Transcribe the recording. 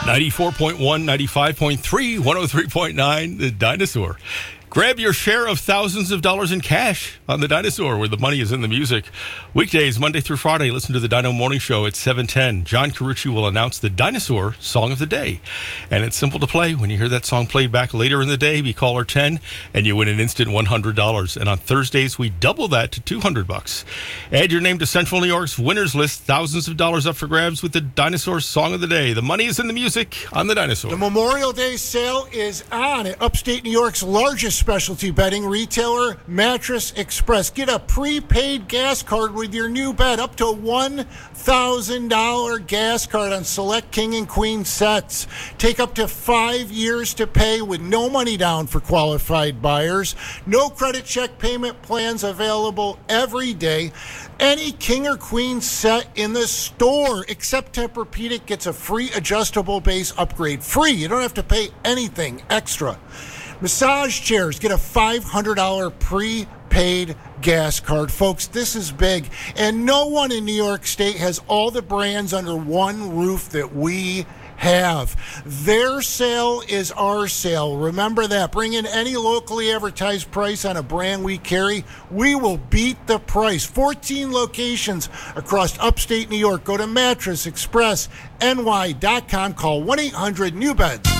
94.1, 95.3, 103.9, The Dinosaur. Grab your share of thousands of dollars in cash on The Dinosaur, where the money is in the music. Weekdays, Monday through Friday, listen to the Dino Morning Show at 7:10. John Carucci will announce the Dinosaur Song of the Day. And it's simple to play. When you hear that song played back later in the day, be caller 10, and you win an instant $100. And on Thursdays, we double that to $200. Add your name to Central New York's winners list. Thousands of dollars up for grabs with the Dinosaur Song of the Day. The money is in the music on The Dinosaur. The Memorial Day sale is on at upstate New York's largest specialty bedding retailer, Mattress Express. Get a prepaid gas card with your new bed, up to $1,000 gas card on select king and queen sets. Take up to 5 years to pay with no money down for qualified buyers. No credit check payment plans available every day. Any king or queen set in the store except Tempur-Pedic gets a free adjustable base upgrade. Free. You don't have to pay anything extra. Massage chairs, get a $500 prepaid gas card. Folks, this is big. And no one in New York State has all the brands under one roof that we have. Their sale is our sale. Remember that. Bring in any locally advertised price on a brand we carry. We will beat the price. 14 locations across upstate New York. Go to mattressexpressny.com. Call 1-800-NEW-BEDS.